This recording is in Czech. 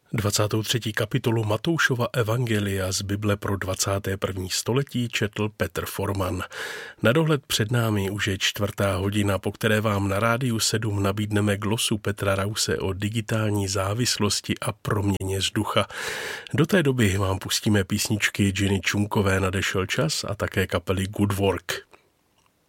23. kapitolu Matoušova evangelia z Bible pro 21. století četl Petr Forman. Na dohled před námi už je 4:00, po které vám na Rádiu 7 nabídneme glosu Petra Rause o digitální závislosti a proměně z ducha. Do té doby vám pustíme písničky Ginny Čunkové Nadešel čas a také kapely Good Work.